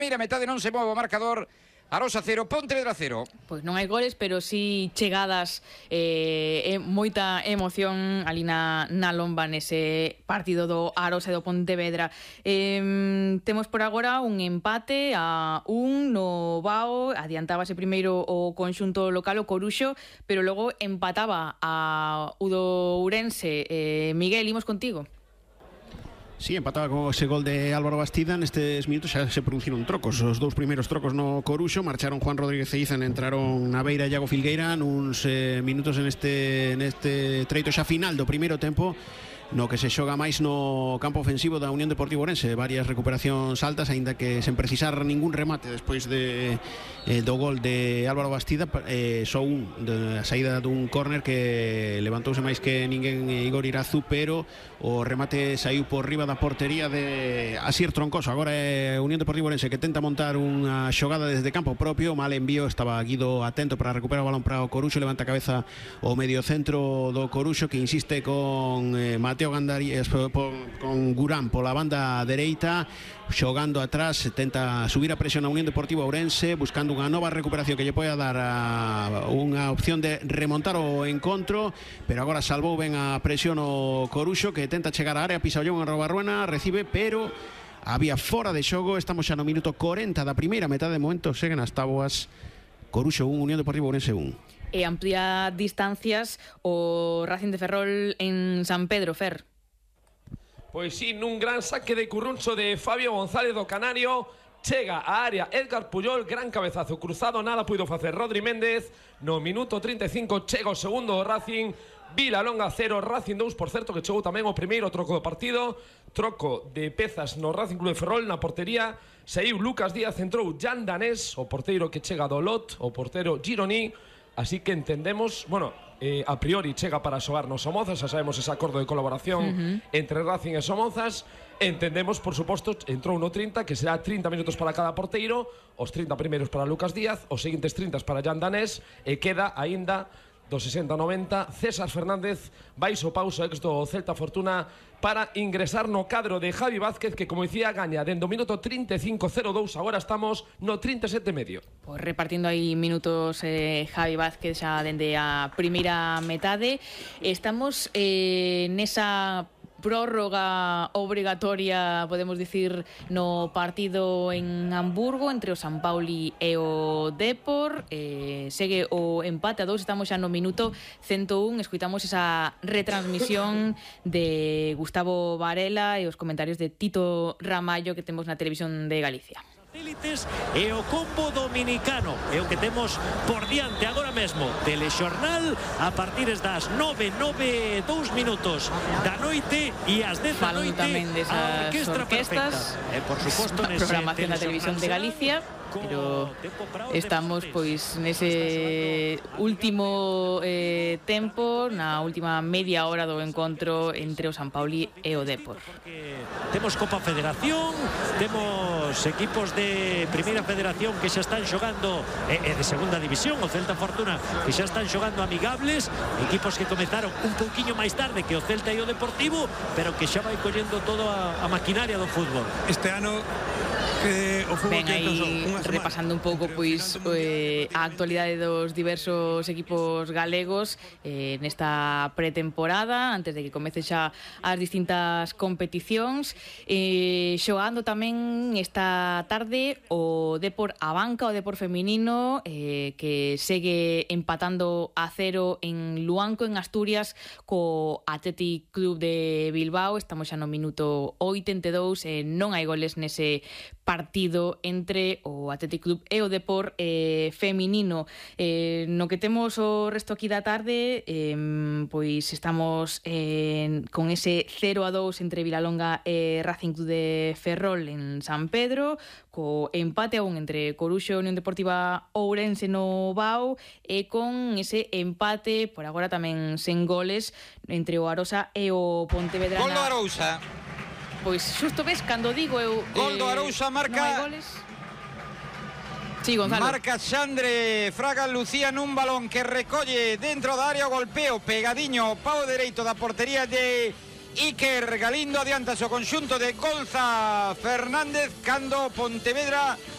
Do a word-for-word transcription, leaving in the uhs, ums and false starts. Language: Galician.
Mira, metade non se move o marcador. Arosa cero, Pontevedra cero. Pois non hai goles, pero sí chegadas e eh, moita emoción ali na, na lomba nese partido do Arosa e do Pontevedra. Eh, temos por agora un empate a un no Bao, adiantábase primeiro o conxunto local, o Coruxo, pero logo empataba a Udo Ourense. Eh, Miguel, imos contigo. Sí, empataba con ese gol de Álvaro Bastida. Nestes minutos xa se produciron trocos. Os dous primeiros trocos no Coruxo. Marcharon Juan Rodríguez e Izan, entraron na beira Iago Filgueira nuns eh, minutos en este, neste treito xa final do primeiro tempo, no que se xoga máis no campo ofensivo da Unión Deportiva Ourense. Varias recuperacións altas, aínda que sen precisar ningún remate despois de, eh, do gol de Álvaro Bastida. eh, Só un, de, a saída dun córner que levantouse máis que ninguén Igor Irazú, pero o remate saiu por riba da portería de Asier Troncoso. Agora é Unión Deportiva Ourense que tenta montar unha xogada desde campo propio. Mal envío, estaba Guido atento para recuperar o balón para o Coruxo. Levanta a cabeza o mediocentro do Coruxo, que insiste con eh, Mateo Gandarías con Gurán pola banda dereita, xogando atrás. Tenta subir a presión a Unión Deportiva Ourense, buscando unha nova recuperación que lle poida dar a unha opción de remontar o encontro, pero agora salvou ben a presión o Coruxo, que tenta chegar á área. Pisa o Llon en Robarruena, recibe, pero había fora de xogo. Estamos xa no minuto corenta da primeira metade. De momento seguen as táboas. Coruxo un, Unión Deportiva Ourense un. E amplía distancias o Racing de Ferrol en San Pedro, Fer. Pois sí, nun gran saque de curruncho de Fabio González do Canario. Chega a área Edgar Puyol, gran cabezazo cruzado, nada puido facer Rodri Méndez. No minuto trinta e cinco chega o segundo do Racing. Vilalonga cero, Racing dous, por certo, que chegou tamén o primeiro troco do partido. Troco de pezas no Racing Club de Ferrol. Na portería saiu Lucas Díaz, entrou Jan Danés, o porteiro que chega do Lot, o portero Gironi. Así que entendemos, bueno, eh, a priori chega para xogar no Somozas. Xa sabemos ese acordo de colaboración uh-huh. entre Racing e Somozas. Entendemos, por suposto, entrou no trinta, que será trinta minutos para cada porteiro. Os trinta primeiros para Lucas Díaz, os seguintes trinta para Jan Danés. E queda aínda do sesenta ao noventa César Fernández, baixo pauso ex do Celta Fortuna, para ingresar no cadro de Javi Vázquez, que, como dicía, gaña dentro do minuto trinta e cinco cero dous. Agora estamos no trinta e sete e medio. Pois repartindo aí minutos eh, Javi Vázquez xa dende a primeira metade. Estamos eh, nesa prórroga obrigatoria, podemos dicir, no partido en Hamburgo entre o San Pauli e o Depor. Eh, segue o empate a dous, estamos xa no minuto cento un. Escoitamos esa retransmisión de Gustavo Varela e os comentarios de Tito Ramallo que temos na televisión de Galicia. Satélites e o combo dominicano é o que temos por diante agora mesmo. Telexornal a partir das nove, nove, dous minutos da noite e ás dez da noite a Orquestra Perfecta. E por suposto nese programación da televisión de Galicia, pero estamos pois nese último eh, tempo, na última media hora do encontro entre o San Pauli e o Depor. Temos Copa Federación, temos equipos de Primeira Federación que xa están xogando e, e de Segunda División, o Celta Fortuna, que xa están xogando amigables, equipos que comezaron un pouquiño máis tarde que o Celta e o Deportivo, pero que xa vai collendo toda a, a maquinaria do fútbol. Este ano que o fútbol ben aí repasando un pouco pois eh, a actualidade dos diversos equipos galegos eh, nesta pretemporada, antes de que comece xa as distintas competicións. Eh, xogando tamén esta tarde o Depor a banca, o Depor feminino, eh, que segue empatando a cero en Luanco, en Asturias, co Athletic Club de Bilbao. Estamos xa no minuto oitenta e dous e eh, non hai goles nese partido entre o Athletic Club e o Depor eh, feminino. Eh, no que temos o resto aquí da tarde, eh, pois estamos eh, con ese cero a dous entre Vilalonga e Racing Club de Ferrol en San Pedro, co empate a un entre Coruxo e Unión Deportiva Ourense no Bao, e con ese empate, por agora tamén sen goles, entre o Arosa e o Pontevedra. Gol do Arousa. Pois xusto ves, cando digo eu Gol do Arousa, marca. Non hai goles. Sí, Gonzalo. Marca Xandre Fraga Lucía nun balón que recolle dentro da área, o golpeo pegadiño pao dereito da portería de Iker Galindo. Adianta o conxunto de Golza Fernández, cando Pontevedra